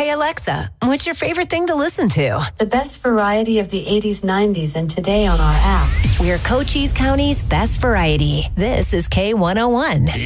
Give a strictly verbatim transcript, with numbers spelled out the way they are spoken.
Hey, Alexa, what's your favorite thing to listen to? The best variety of the eighties, nineties, and today on our app. We're Cochise County's best variety. This is K one oh one.